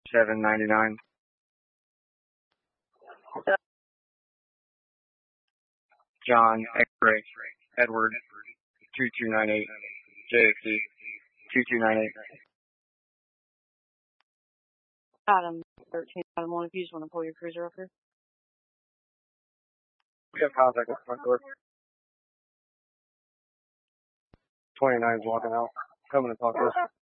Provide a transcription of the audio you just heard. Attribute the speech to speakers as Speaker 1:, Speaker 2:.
Speaker 1: 799. John X-Ray Edward 2298 JXC 2298.
Speaker 2: Adam 13, Adam 1, if you just want to pull your cruiser up here.
Speaker 1: We have contact at the front door. 29 is walking out. Coming to talk to us.